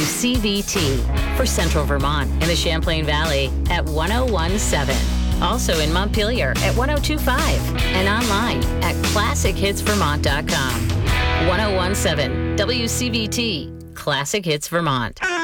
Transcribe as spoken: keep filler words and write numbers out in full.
C V T for Central Vermont and the Champlain Valley at one oh one seven. Also in Montpelier at one oh two five and online at classic hits vermont dot com. one oh one seven W C V T, Classic Hits Vermont.